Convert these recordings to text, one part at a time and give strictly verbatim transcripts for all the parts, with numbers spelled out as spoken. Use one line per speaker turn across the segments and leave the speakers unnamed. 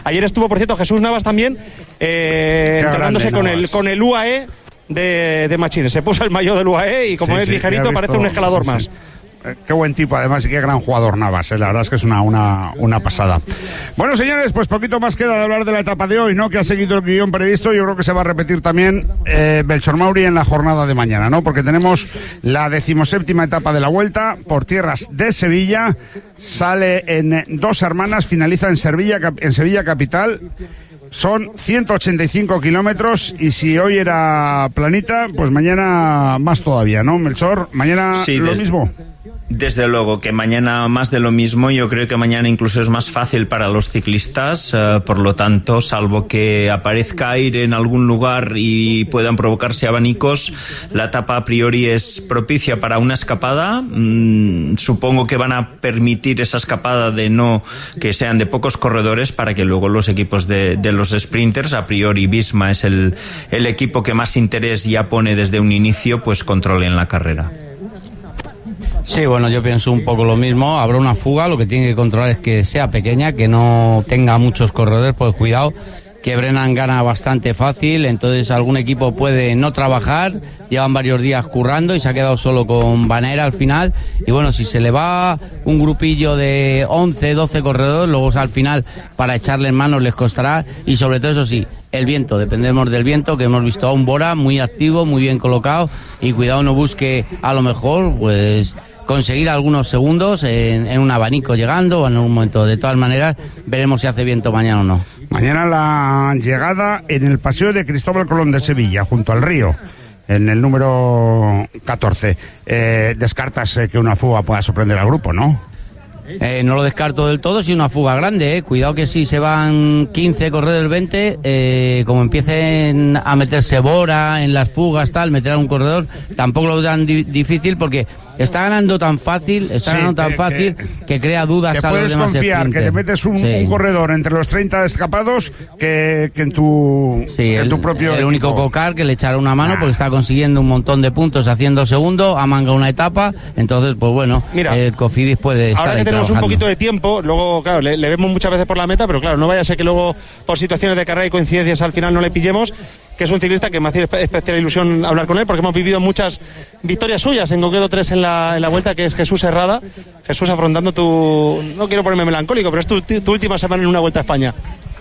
Ayer estuvo, por cierto, Jesús Navas también, eh, entrenándose con el, con el U A E de, de Machines. Se puso el maillot del U A E y como sí, es sí, ligerito, parece un escalador sí, sí. más.
Qué buen tipo, además, y qué gran jugador Navas, ¿eh? La verdad es que es una, una, una pasada. Bueno, señores, pues poquito más queda de hablar de la etapa de hoy, ¿no? Que ha seguido el guión previsto. Yo creo que se va a repetir también eh, Belchor Mauri en la jornada de mañana, ¿no? Porque tenemos la decimoséptima etapa de la Vuelta por tierras de Sevilla. Sale en Dos Hermanas, finaliza en Sevilla, en Sevilla capital. Son ciento ochenta y cinco kilómetros y si hoy era planita, pues mañana más todavía, ¿no, Melchor? Mañana sí, lo des- mismo.
Desde luego que mañana más de lo mismo. Yo creo que mañana incluso es más fácil para los ciclistas, eh, por lo tanto, salvo que aparezca aire en algún lugar y puedan provocarse abanicos, la etapa a priori es propicia para una escapada. Mm, supongo que van a permitir esa escapada de no que sean de pocos corredores para que luego los equipos de, de los sprinters, a priori Visma es el, el equipo que más interés ya pone desde un inicio, pues controlen la carrera.
Sí, bueno, yo pienso un poco lo mismo. Habrá una fuga, lo que tiene que controlar es que sea pequeña, que no tenga muchos corredores, pues cuidado, que Brennan gana bastante fácil, entonces algún equipo puede no trabajar, llevan varios días currando y se ha quedado solo con Vanera al final, y bueno, si se le va un grupillo de once, doce corredores, luego al final para echarle en manos les costará, y sobre todo eso sí, el viento, dependemos del viento, que hemos visto a un Bora muy activo, muy bien colocado, y cuidado no busque a lo mejor, pues conseguir algunos segundos en, en un abanico llegando o en un momento. De todas maneras, veremos si hace viento mañana o no.
Mañana la llegada en el Paseo de Cristóbal Colón de Sevilla, junto al río, en el número catorce. Eh, descartas eh, que una fuga pueda sorprender al grupo, ¿no?
Eh, no lo descarto del todo, si una fuga grande, eh. Cuidado que si se van quince corredores, veinte, eh, como empiecen a meterse Bora en las fugas, tal, meter a un corredor, tampoco lo dan di- difícil porque está ganando tan fácil, está sí, ganando tan que, fácil que, que crea dudas
que
a los demás.
Puedes confiar que te metes un, sí. un corredor entre los treinta escapados que, que en tu,
sí,
que en
el,
tu propio
el
equipo.
único Cocar que le echará una mano ah. porque está consiguiendo un montón de puntos haciendo segundo, ha mangado una etapa, entonces pues bueno,
mira,
el Cofidis puede estar
ahora que
ahí
tenemos
trabajando.
Un poquito de tiempo, luego claro, le, le vemos muchas veces por la meta, pero claro, no vaya a ser que luego por situaciones de carrera y coincidencias al final no le pillemos, que es un ciclista que me hace especial ilusión hablar con él, porque hemos vivido muchas victorias suyas, en concreto tres en la, en la Vuelta, que es Jesús Herrada. Jesús, afrontando tu, no quiero ponerme melancólico, pero es tu, tu última semana en una Vuelta a España.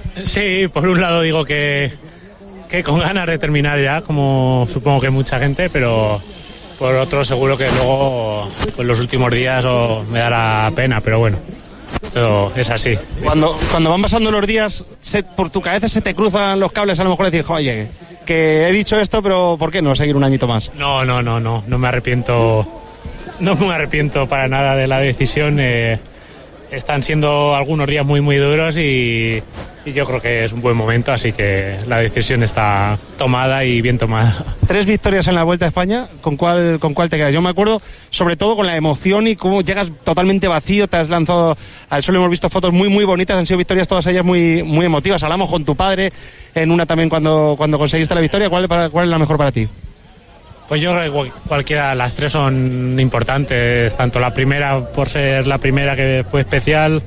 Sí, por un lado digo que, que con ganas de terminar ya, como supongo que mucha gente, pero por otro seguro que luego pues los últimos días oh, me dará pena, pero bueno, esto es así.
Cuando, cuando van pasando los días, se, por tu cabeza se te cruzan los cables, a lo mejor decir, oye, que he dicho esto, pero ¿por qué no seguir un añito más?
No, no, no, no, no me arrepiento, no me arrepiento para nada de la decisión. Eh, están siendo algunos días muy, muy duros y, y yo creo que es un buen momento, así que la decisión está tomada y bien tomada.
Tres victorias en la Vuelta a España, ¿con cuál, con cuál te quedas? Yo me acuerdo sobre todo con la emoción y cómo llegas totalmente vacío, te has lanzado al suelo, hemos visto fotos muy muy bonitas, han sido victorias todas ellas muy, muy emotivas. Hablamos con tu padre en una también cuando, cuando conseguiste la victoria. ¿Cuál, para, cuál es la mejor para ti?
Pues yo creo que cualquiera, las tres son importantes, tanto la primera por ser la primera que fue especial,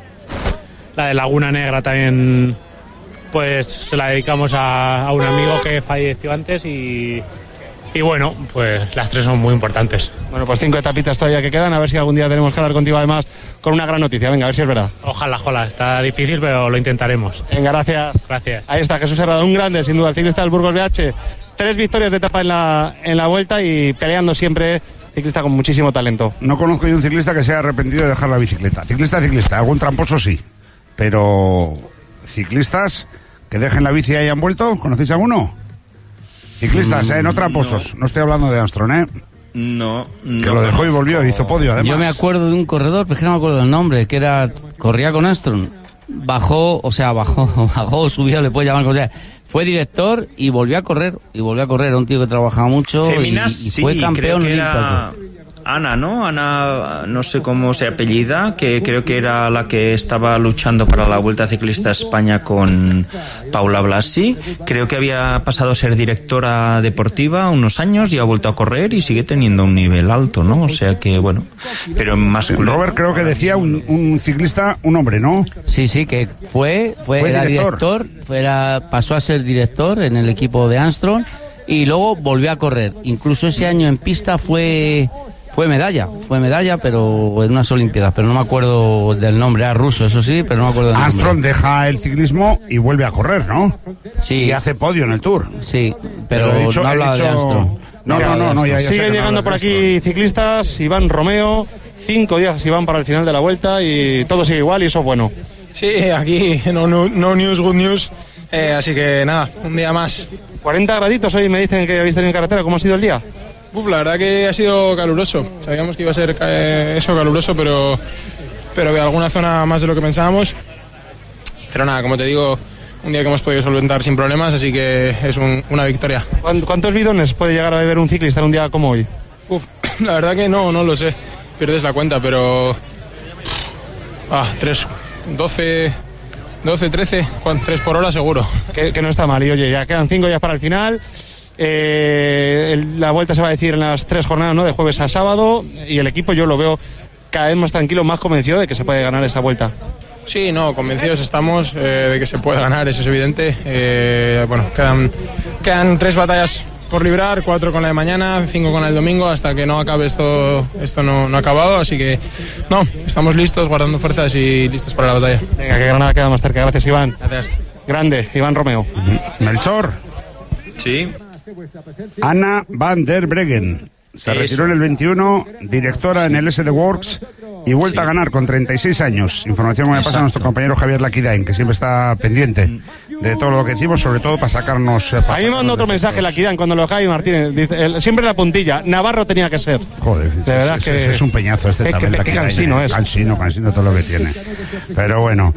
la de Laguna Negra también, pues se la dedicamos a, a un amigo que falleció antes y, y bueno, pues las tres son muy importantes.
Bueno, pues cinco etapitas todavía que quedan, a ver si algún día tenemos que hablar contigo además con una gran noticia, venga, a ver si es verdad.
Ojalá, ojalá, está difícil pero lo intentaremos.
Venga, gracias.
Gracias.
Ahí está Jesús Herrada, un grande, sin duda, el ciclista del Burgos B H. Tres victorias de etapa en la, en la Vuelta y peleando siempre, ciclista con muchísimo talento.
No conozco yo un ciclista que se haya arrepentido de dejar la bicicleta. Ciclista, ciclista, algún tramposo sí, pero ciclistas que dejen la bici y hayan vuelto, ¿conocéis alguno? Ciclistas, mm, eh, no tramposos, no. no estoy hablando de Armstrong, ¿eh?
No, no.
Que lo dejó y volvió, hizo podio además.
Yo me acuerdo de un corredor, pero es que no me acuerdo del nombre, que era, corría con Armstrong, bajó, o sea, bajó, bajó, subió, le puede llamar como sea. Fue director y volvió a correr, y volvió a correr, era un tío que trabajaba mucho.
Feminas,
y, y
sí,
fue campeón
creo que era, Ana, ¿no? Ana, no sé cómo se apellida, que creo que era la que estaba luchando para la Vuelta Ciclista a España con Paula Blasi. Creo que había pasado a ser directora deportiva unos años y ha vuelto a correr y sigue teniendo un nivel alto, ¿no? O sea que, bueno, pero más...
Robert, creo que decía un, un ciclista, un hombre, ¿no?
Sí, sí, que fue, fue,
Fue
era
director.
director, fuera, pasó a ser director en el equipo de Armstrong y luego volvió a correr. Incluso ese año en pista fue... Fue medalla, fue medalla, pero en unas Olimpiadas, pero no me acuerdo del nombre, era ruso, eso sí, pero no me acuerdo del
Armstrong
nombre.
deja el ciclismo y vuelve a correr, ¿no?
Sí.
Y hace podio en el Tour.
Sí, pero,
he dicho-
no
he
habla
dicho-
de Armstrong.
No, no, no, no, ya, ya sé
Siguen
que no
llegando
hablas
por
de
aquí
esto.
ciclistas, Iván Romeo, cinco días Iván para el final de la Vuelta y todo sigue igual y eso es bueno.
Sí, aquí no, no, no news, good news. Eh, así que nada, un día más.
cuarenta graditos hoy me dicen que habéis tenido en carretera, ¿cómo ha sido el día?
Uf, la verdad que ha sido caluroso. Sabíamos que iba a ser eh, eso, caluroso, pero, pero de alguna zona más de lo que pensábamos. Pero nada, como te digo, un día que hemos podido solventar sin problemas, así que es un- una victoria.
¿Cuán- ¿Cuántos bidones puede llegar a beber un ciclista en un día como hoy?
Uf, la verdad que no, no lo sé. Pierdes la cuenta, pero... Ah, tres, doce, doce, trece, tres por hora seguro.
Que, que no está mal, y oye, ya quedan cinco días para el final. Eh, el- la Vuelta se va a decir en las tres jornadas, ¿no? De jueves a sábado, y el equipo yo lo veo cada vez más tranquilo, más convencido de que se puede ganar esta Vuelta.
Sí, no, convencidos estamos eh, de que se puede ganar, eso es evidente. Eh, bueno, quedan, quedan tres batallas por librar, cuatro con la de mañana, cinco con la del domingo, hasta que no acabe esto, esto no, no ha acabado, así que no, estamos listos, guardando fuerzas y listos para la batalla.
Venga, que Granada queda más cerca. Gracias, Iván.
Gracias.
Grande, Iván Romeo.
Melchor,
Sí.
Ana van der Breggen. Se
Eso.
retiró en el veintiuno, directora en el S D Works y vuelta
Sí.
a ganar con treinta y seis años. Información que me pasa
Exacto.
nuestro compañero Javier Laquidain, que siempre está pendiente de todo lo que decimos, sobre todo para sacarnos... eh, para
A mí me mandó
sacarnos
otro mensaje,
defectos.
la Kidan, cuando lo Javi Martínez. Dice, el- siempre la puntilla. Navarro tenía que ser.
Joder,
De verdad
es,
que-
es, es un peñazo este
es que-
también.
que
Laquidain,
cansino
eh.
es.
Cansino, cansino todo lo que tiene. Pero bueno.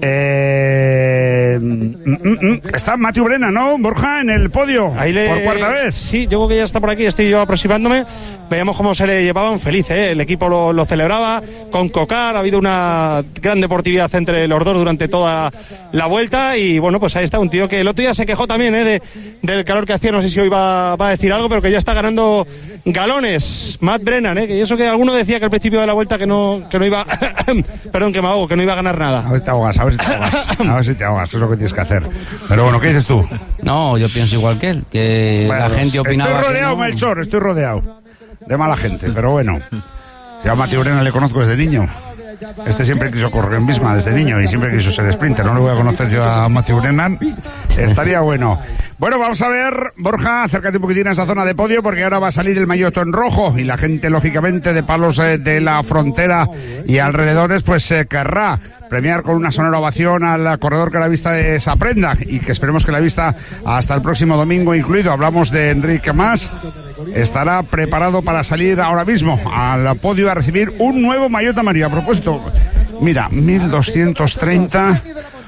Eh, mm, mm, mm, está Matthew Brennan, ¿no? Borja, en el podio.
Ahí le-
Por cuarta vez.
Sí, yo creo que ya está por aquí, estoy yo aproximándome. Veíamos cómo se le llevaban feliz, ¿eh? El equipo lo, lo celebraba con Cocar, ha habido una gran deportividad entre los dos durante toda la Vuelta y bueno, pues ahí está un tío que el otro día se quejó también, ¿eh? De, del calor que hacía, no sé si hoy va, va a decir algo, pero que ya está ganando galones. Matt Brennan, ¿eh? Que eso que alguno decía que al principio de la Vuelta que no, que no iba, perdón, que me ahogo, que no iba a ganar
A
nada.
ver si te ahogas, a ver si te ahogas. A ver si te ahogas, es lo que tienes que hacer. Pero bueno, ¿qué dices tú?
No, yo pienso igual que él, que
Bueno,
la gente opinaba.
Estoy
que
rodeado,
no.
Melchor, estoy rodeado de mala gente, pero bueno. Si a Matthew Brennan le conozco desde niño. Este siempre quiso correr en Bisma desde niño y siempre quiso ser sprinter. No le voy a conocer yo a Matthew Brennan. Estaría bueno. Bueno, vamos a ver, Borja, acércate un poquitín a esa zona de podio porque ahora va a salir el maillot en rojo y la gente, lógicamente, de Palos eh, de la Frontera y alrededores, pues se eh, querrá premiar con una sonora ovación al corredor que la vista esa prenda y que esperemos que la vista hasta el próximo domingo incluido. Hablamos de Enrique Mas. Estará preparado para salir ahora mismo al podio a recibir un nuevo maillot amarillo. A propósito, mira, mil doscientos treinta,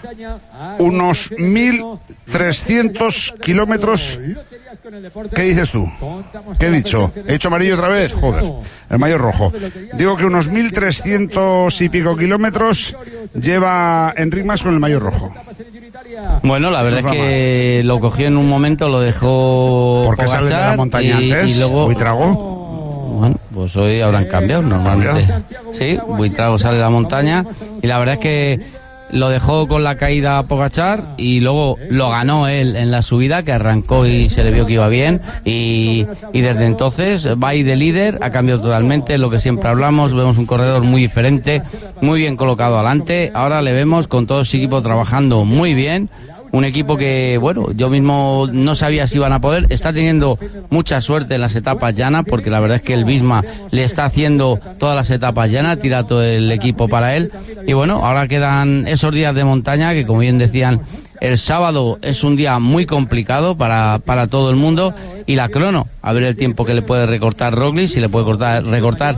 unos mil trescientos kilómetros. ¿Qué dices tú? ¿Qué he dicho? ¿He dicho amarillo otra vez? Joder, el maillot rojo. Digo que unos mil trescientos y pico kilómetros lleva Enric Mas con el maillot rojo.
Bueno, la verdad
Nos
es
va
que lo cogió en un momento, lo dejó
¿Por qué sale de la
Pogačar
montaña
y,
antes?
y luego
¿Buitrago?
Bueno, pues hoy habrán cambiado normalmente. Sí, Buitrago sale de la montaña y la verdad es que lo dejó con la caída Pogačar y luego lo ganó él en la subida, que arrancó y se le vio que iba bien y, y desde entonces va ahí de líder, ha cambiado totalmente lo que siempre hablamos, vemos un corredor muy diferente, muy bien colocado adelante, ahora le vemos con todo su equipo trabajando muy bien. Un equipo que, bueno, yo mismo no sabía si iban a poder. Está teniendo mucha suerte en las etapas llanas, porque la verdad es que el Bisma le está haciendo todas las etapas llanas, tira todo el equipo para él. Y bueno, ahora quedan esos días de montaña, que como bien decían, el sábado es un día muy complicado para, para todo el mundo. Y la crono, a ver el tiempo que le puede recortar Roglic, si le puede cortar, recortar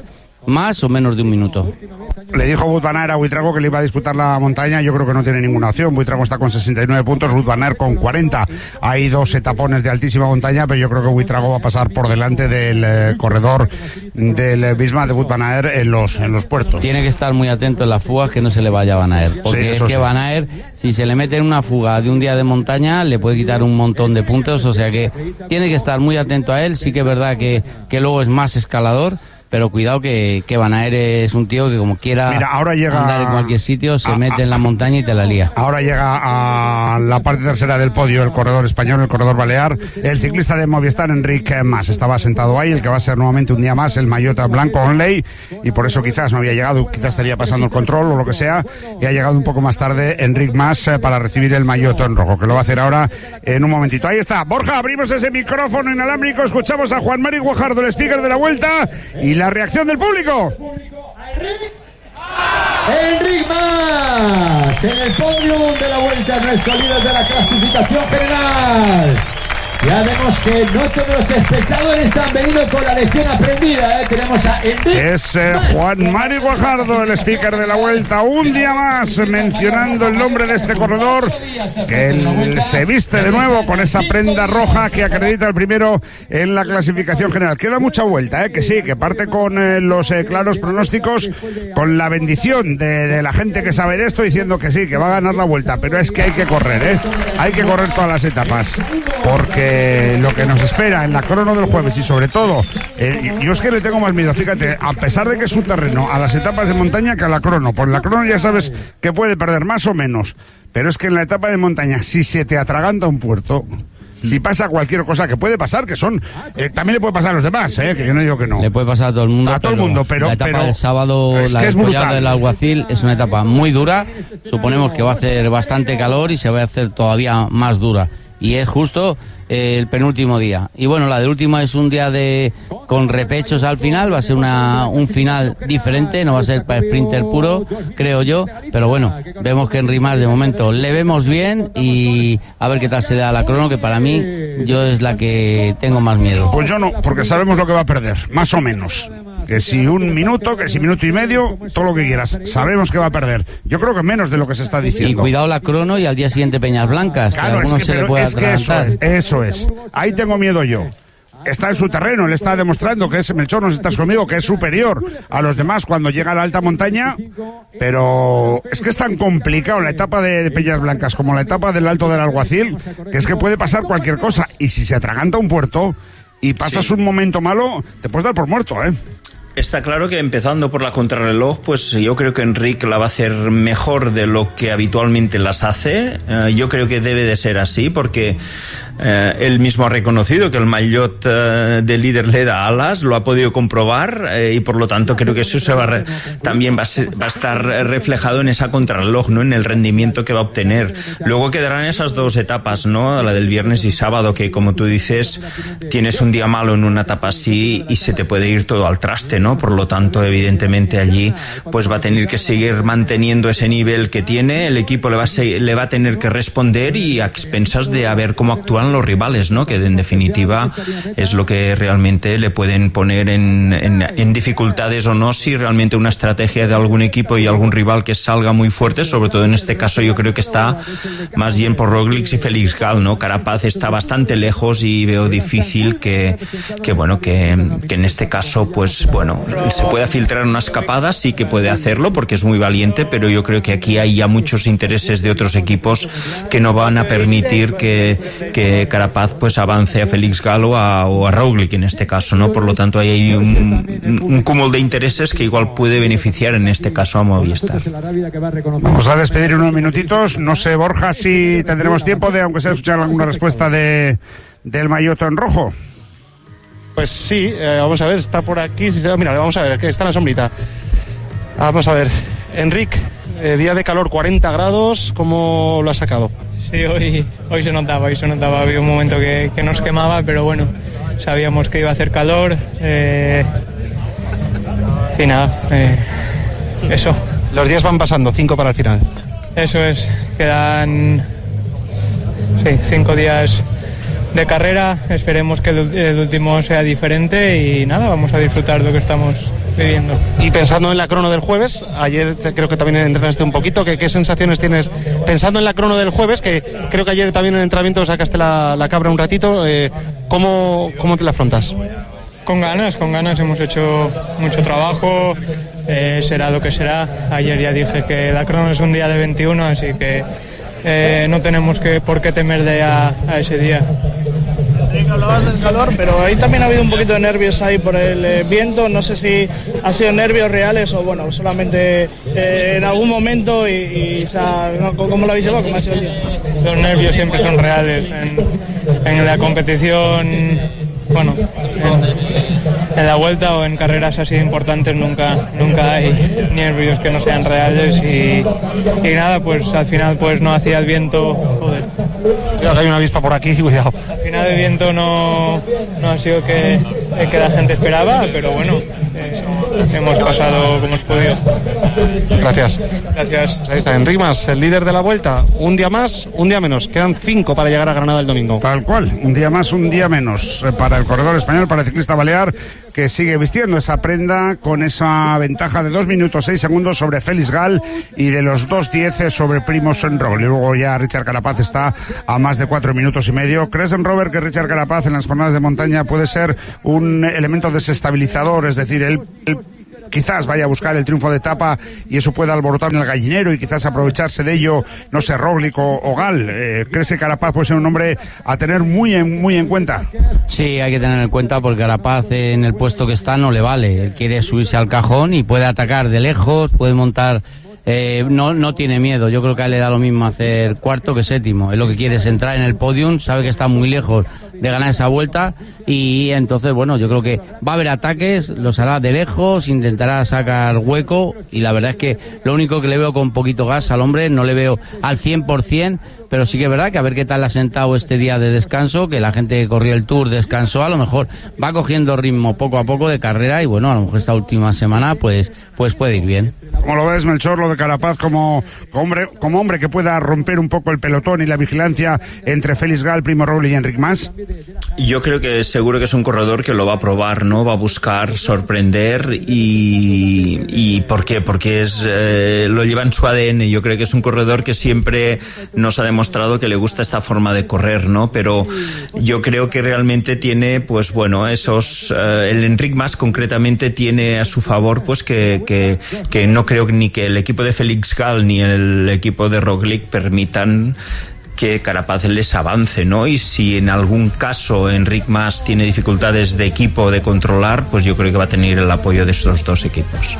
más o menos de un minuto.
Le dijo Wout van Aert a Buitrago que le iba a disputar la montaña. Yo creo que no tiene ninguna opción. Buitrago está con sesenta y nueve puntos, Wout van Aert con cuarenta. Hay dos etapones de altísima montaña, pero yo creo que Buitrago va a pasar por delante del eh, corredor del Visma de Wout van Aert en los, en los puertos.
Tiene que estar muy atento en las fugas, que no se le vaya a Van Aert, porque sí, es que sí. Van Aert, si se le mete en una fuga de un día de montaña, le puede quitar un montón de puntos, o sea que tiene que estar muy atento a él. Sí que es verdad que, que luego es más escalador, pero cuidado que, que Van Aert es un tío que como quiera
Mira, ahora llega
andar en cualquier sitio, se a, mete a, en la montaña y te la lía.
Ahora llega a la parte tercera del podio el corredor español, el corredor balear, el ciclista de Movistar, Enric Mas. Estaba sentado ahí, el que va a ser nuevamente un día más el maillot blanco Onley, y por eso quizás no había llegado, quizás estaría pasando el control o lo que sea, y ha llegado un poco más tarde Enric Mas eh, para recibir el maillot en rojo, que lo va a hacer ahora en un momentito. Ahí está, Borja, abrimos ese micrófono inalámbrico, escuchamos a Juan Mari Guajardo, el speaker de la Vuelta, y la reacción del público.
Enric Mas en el podium de la Vuelta, nuestro líder de la clasificación general. Ya vemos que no todos los espectadores han venido con la lección aprendida, ¿eh? Tenemos a Enric
Es eh, Juan Mari Guajardo, el speaker de la Vuelta, un día más mencionando el nombre de este corredor, que él se viste de nuevo con esa prenda roja que acredita el primero en la clasificación general. Queda mucha vuelta, ¿eh? Que sí, que parte con eh, los eh, claros pronósticos, con la bendición de, de la gente que sabe de esto, diciendo que sí, que va a ganar la Vuelta, pero es que hay que correr, ¿eh? Hay que correr todas las etapas, porque lo que nos espera en la crono del jueves y sobre todo, eh, yo es que le tengo más miedo, fíjate, a pesar de que es su terreno, a las etapas de montaña que a la crono. Por la crono ya sabes que puede perder más o menos, pero es que en la etapa de montaña, si se te atraganta un puerto, si pasa cualquier cosa, que puede pasar, que son eh, también le puede pasar a los demás, eh, que yo no digo que no.
Le puede pasar a todo el mundo.
A todo el mundo, pero
la etapa
pero,
del sábado,
es
la
que es brutal.
Del Alguacil es una etapa muy dura. Suponemos que va a hacer bastante calor y se va a hacer todavía más dura. Y es justo eh, el penúltimo día. Y bueno, la del último es un día de con repechos al final, va a ser una, un final diferente, no va a ser para sprinter puro, creo yo, pero bueno, vemos que Enric Mas de momento le vemos bien y a ver qué tal se da la crono, que para mí yo es la que tengo más miedo.
Pues yo no, porque sabemos lo que va a perder, más o menos. Que si un minuto, que si minuto y medio, todo lo que quieras. Sabemos que va a perder. Yo creo que menos de lo que se está diciendo.
Y cuidado la crono y al día siguiente Peñas Blancas.
Claro,
que
es que,
se
pero
le puede
es que eso es, eso es. Ahí tengo miedo yo. Está en su terreno, le está demostrando que es Melchor, no estás conmigo, que es superior a los demás cuando llega a la alta montaña, pero es que es tan complicado la etapa de, de Peñas Blancas como la etapa del Alto del Alguacil, que es que puede pasar cualquier cosa. Y si se atraganta un puerto y pasas sí. un momento malo, te puedes dar por muerto, ¿eh?
Está claro que empezando por la contrarreloj, pues yo creo que Enric la va a hacer mejor de lo que habitualmente las hace. Uh, yo creo que debe de ser así, porque uh, él mismo ha reconocido que el maillot uh, de líder le da alas, lo ha podido comprobar, uh, y por lo tanto creo que eso se va a re- también va a, ser, va a estar reflejado en esa contrarreloj, ¿no? En el rendimiento que va a obtener. Luego quedarán esas dos etapas, ¿no? La del viernes y sábado, que como tú dices, tienes un día malo en una etapa así y se te puede ir todo al traste, ¿no? Por lo tanto, evidentemente allí pues va a tener que seguir manteniendo ese nivel que tiene, el equipo le va a, se- le va a tener que responder y a expensas de a ver cómo actúan los rivales, ¿no? Que en definitiva es lo que realmente le pueden poner en, en, en dificultades o no, si realmente una estrategia de algún equipo y algún rival que salga muy fuerte, sobre todo en este caso yo creo que está más bien por Roglic y Félix Gall, ¿no? Carapaz está bastante lejos y veo difícil que, que bueno, que, que en este caso pues bueno, se puede filtrar una escapada, sí que puede hacerlo porque es muy valiente, pero yo creo que aquí hay ya muchos intereses de otros equipos que no van a permitir que, que Carapaz pues avance a Félix Gall o a, o a Roglic en este caso, ¿no? Por lo tanto ahí hay un, un cúmulo de intereses que igual puede beneficiar en este caso a Movistar.
Vamos a despedir unos minutitos, no sé, Borja, si tendremos tiempo de, aunque sea, escuchar alguna respuesta de del maillot en rojo.
Pues sí, eh, vamos a ver, está por aquí. Mira, vamos a ver, que está en la sombrita. Vamos a ver, Enric, eh, día de calor, cuarenta grados, ¿cómo lo has sacado?
Sí, hoy, hoy se notaba, hoy se notaba, había un momento que, que nos quemaba, pero bueno, sabíamos que iba a hacer calor, eh, y nada, eh, eso.
Los días van pasando, cinco para el final.
Eso es, quedan sí, cinco días de carrera, esperemos que el, el último sea diferente y nada, vamos a disfrutar lo que estamos viviendo.
Y pensando en la crono del jueves, ayer te, creo que también entrenaste un poquito, ¿qué, qué sensaciones tienes pensando en la crono del jueves? Que creo que ayer también en el entrenamiento sacaste la, la cabra un ratito, eh, ¿cómo, ¿cómo te la afrontas?
Con ganas, con ganas, hemos hecho mucho trabajo, eh, será lo que será. Ayer ya dije que la crono es un día de veintiuno, así que eh, no tenemos que, por qué temerle a, a ese día.
Hablabas del calor, pero ahí también ha habido un poquito de nervios ahí por el eh, viento. No sé si ha sido nervios reales o bueno, solamente eh, en algún momento y, y esa, no, ¿cómo lo habéis llevado? ¿Cómo ha sido el día?
Los nervios siempre son reales en, en la competición, bueno, en, en la vuelta o en carreras así importantes nunca, nunca hay nervios que no sean reales y, y nada, pues al final pues no hacía el viento, joder.
Cuidado, que hay una avispa por aquí, cuidado.
Al final el viento no, no ha sido que, que la gente esperaba, pero bueno, eh, hemos pasado como hemos podido.
Gracias.
Gracias.
Ahí está, Enric Mas, el líder de la Vuelta. Un día más, un día menos. Quedan cinco para llegar a Granada el domingo.
Tal cual, un día más, un día menos para el corredor español, para el ciclista balear, que sigue vistiendo esa prenda con esa ventaja de dos minutos seis segundos sobre Félix Gal y de los dos diez sobre Primož Roglič. Luego ya Richard Carapaz está a más de cuatro minutos y medio. ¿Crees, Robert, que Richard Carapaz en las jornadas de montaña puede ser un elemento desestabilizador? Es decir, él, él quizás vaya a buscar el triunfo de etapa y eso pueda alborotar en el gallinero y quizás aprovecharse de ello, no sé, Roglič o, o Gal. Eh, ¿Crees que Carapaz puede ser un hombre a tener muy en, muy en cuenta?
Sí, hay que tener en cuenta porque Carapaz en el puesto que está no le vale. Él quiere subirse al cajón y puede atacar de lejos, puede montar... Eh, no, no tiene miedo. Yo creo que a él le da lo mismo hacer cuarto que séptimo. Él lo que quiere es entrar en el podium, sabe que está muy lejos de ganar esa vuelta y entonces, bueno, yo creo que va a haber ataques, los hará de lejos, intentará sacar hueco y la verdad es que lo único que le veo con poquito gas al hombre, no le veo al cien por ciento, pero sí que es verdad que a ver qué tal ha sentado este día de descanso, que la gente que corrió el Tour descansó, a lo mejor va cogiendo ritmo poco a poco de carrera y bueno, a lo mejor esta última semana pues, pues puede ir bien.
¿Cómo lo ves, Melchor, lo de Carapaz como, como, hombre, como hombre que pueda romper un poco el pelotón y la vigilancia entre Félix Gal, Primož Roglič y Enric Mas?
Yo creo que seguro que es un corredor que lo va a probar, ¿no? Va a buscar sorprender y, y ¿por qué? Porque es eh, lo lleva en su A D N. Yo creo que es un corredor que siempre nos ha demostrado que le gusta esta forma de correr, ¿no? Pero yo creo que realmente tiene, pues bueno, esos eh, el Enric Mas concretamente tiene a su favor, pues que, que, que no creo ni que el equipo de Félix Gal ni el equipo de Roglič permitan que Carapaz les avance, ¿no? Y si en algún caso Enric Mas tiene dificultades de equipo de controlar, pues yo creo que va a tener el apoyo de estos dos equipos.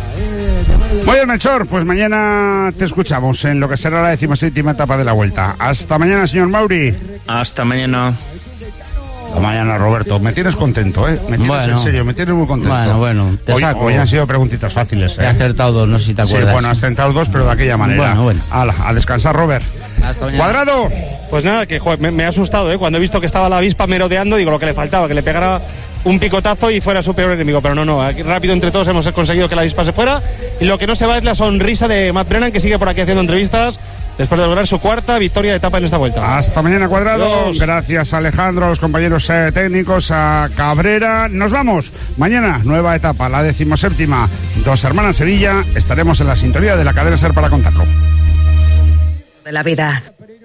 Muy bien, Melchor, pues mañana te escuchamos en lo que será la decimoséptima etapa de la Vuelta. Hasta mañana, señor Mauri.
Hasta mañana.
Hasta mañana, Roberto. Me tienes contento, ¿eh? Me tienes
bueno,
en serio, me tienes muy contento.
Bueno, bueno, te
hoy,
saco.
Hoy han sido preguntitas fáciles, ¿eh?
He acertado dos, no sé si te acuerdas.
Sí, bueno, has acertado dos, pero de aquella manera.
Bueno, bueno.
Ala, a descansar, Robert.
Hasta mañana.
Cuadrado.
Pues nada, que joder, me, me ha asustado, ¿eh? Cuando he visto que estaba la avispa merodeando, digo lo que le faltaba, que le pegara un picotazo y fuera su peor enemigo, pero no, no, aquí rápido entre todos hemos conseguido que la avispa se fuera y lo que no se va es la sonrisa de Matt Brennan, que sigue por aquí haciendo entrevistas después de lograr su cuarta victoria de etapa en esta vuelta.
Hasta mañana, Cuadrado.
Adiós.
Gracias, Alejandro, a los compañeros eh, técnicos, a Cabrera. Nos vamos. Mañana, nueva etapa, la decimoséptima. Dos Hermanas Sevilla. Estaremos en la sintonía de la cadena SER para contarlo.
De la vida.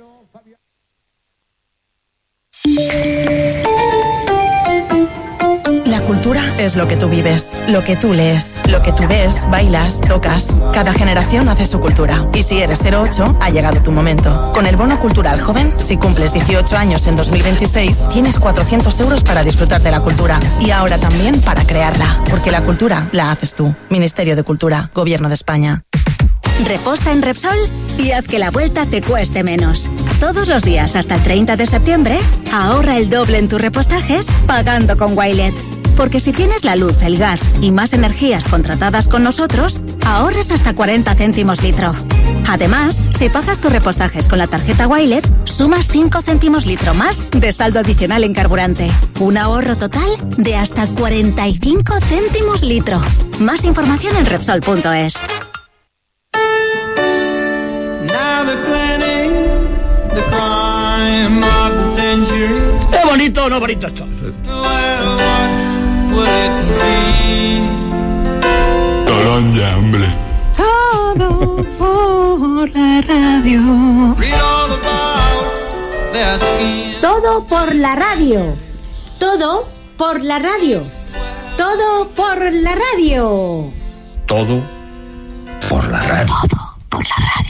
La cultura es lo que tú vives, lo que tú lees, lo que tú ves, bailas, tocas. Cada generación hace su cultura. Y si eres cero ocho, ha llegado tu momento. Con el Bono Cultural Joven, si cumples dieciocho años en dos mil veintiséis, tienes cuatrocientos euros para disfrutar de la cultura. Y ahora también para crearla. Porque la cultura la haces tú. Ministerio de Cultura, Gobierno de España.
Reposta en Repsol y haz que la vuelta te cueste menos. Todos los días hasta el treinta de septiembre, ahorra el doble en tus repostajes pagando con Wilet. Porque si tienes la luz, el gas y más energías contratadas con nosotros, ahorras hasta cuarenta céntimos litro. Además, si pagas tus repostajes con la tarjeta Wilet, sumas cinco céntimos litro más de saldo adicional en carburante. Un ahorro total de hasta cuarenta y cinco céntimos litro. Más información en Repsol punto es.
¿Es bonito o no bonito esto?
you. Todo por la radio. Todo por la radio. Todo por la radio.
Todo por la radio.
Todo por la radio.